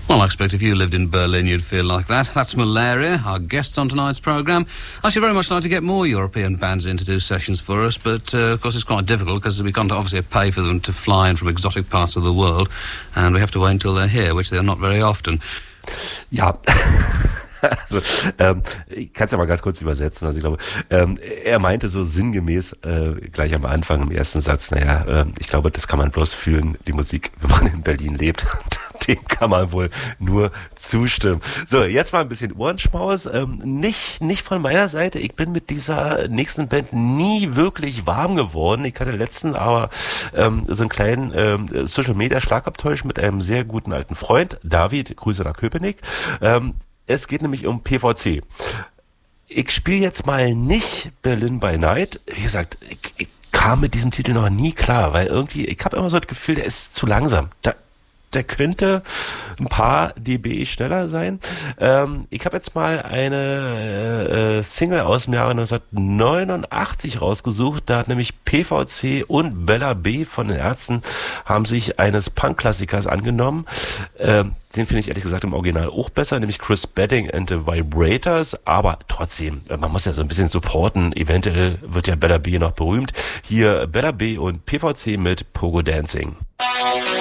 Well, I expect if you lived in Berlin, you'd feel like that. That's Malaria, our guests on tonight's programme. I should very much like to get more European bands in to do sessions for us, but of course it's quite difficult because we can't obviously pay for them to fly in from exotic parts of the world, and we have to wait until they're here, which they're not very often. Ja, also, ich kann es ja mal ganz kurz übersetzen. Also ich glaube, er meinte so sinngemäß gleich am Anfang im ersten Satz, ich glaube, das kann man bloß fühlen, die Musik, wenn man in Berlin lebt. Dem kann man wohl nur zustimmen. So, jetzt mal ein bisschen Ohrenschmaus. Nicht von meiner Seite. Ich bin mit dieser nächsten Band nie wirklich warm geworden. Ich hatte letztens aber so einen kleinen Social-Media-Schlagabtausch mit einem sehr guten alten Freund, David, Grüße nach Köpenick. Es geht nämlich um PVC. Ich spiele jetzt mal nicht Berlin by Night. Wie gesagt, ich kam mit diesem Titel noch nie klar, weil irgendwie, ich habe immer so das Gefühl, der ist zu langsam. Der könnte ein paar dB schneller sein. Ich habe jetzt mal eine Single aus dem Jahre 1989 rausgesucht. Da hat nämlich PVC und Bella B von den Ärzten haben sich eines Punk-Klassikers angenommen. Den finde ich ehrlich gesagt im Original auch besser, nämlich Chris Bedding and the Vibrators. Aber trotzdem, man muss ja so ein bisschen supporten. Eventuell wird ja Bella B noch berühmt. Hier Bella B und PVC mit Pogo Dancing.